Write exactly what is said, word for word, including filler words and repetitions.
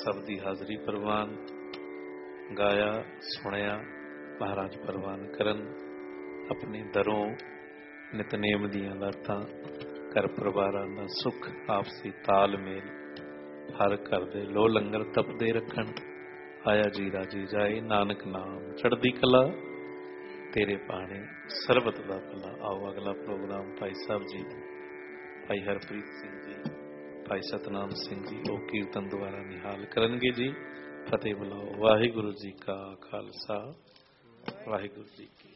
ਸਭ ਦੀ ਹਾਜ਼ਰੀ ਪ੍ਰਵਾਨ, ਗਾਇਆ ਸੁਣਿਆ ਮਹਾਰਾਜ ਪ੍ਰਵਾਨ ਕਰਨ। ਆਪਣੇ ਦਰੋਂ ਨਿਤਨੇਮ ਦੀਆਂ ਦਾਤਾਂ, ਘਰ ਪਰਿਵਾਰਾਂ ਦਾ ਸੁੱਖ, ਆਪਸੀ ਤਾਲਮੇਲ ਹਰ ਘਰ ਦੇ ਲੋ ਲੰਗਰ ਤਪਦੇ ਰੱਖਣ। ਆਇਆ ਜੀ ਰਾਜੀ ਜਾਏ, ਨਾਨਕ ਨਾਮ ਚੜ੍ਹਦੀ ਕਲਾ, ਤੇਰੇ ਬਾਣੇ ਸਰਬਤ ਦਾ ਭਲਾ। ਆਓ ਅਗਲਾ ਪ੍ਰੋਗਰਾਮ ਭਾਈ ਸਾਹਿਬ ਜੀ, ਭਾਈ ਹਰਪ੍ਰੀਤ ਸਿੰਘ ਜੀ, ਭਾਈ ਸਤਨਾਮ ਸਿੰਘ ਜੀ ਉਹ ਕੀਰਤਨ ਦੁਆਰਾ ਨਿਹਾਲ ਕਰਨਗੇ ਜੀ। ਫਤਿਹ ਬੁਲਾਓ। ਵਾਹਿਗੁਰੂ ਜੀ ਕਾ ਖਾਲਸਾ, ਵਾਹਿਗੁਰੂ ਜੀ ਕੀ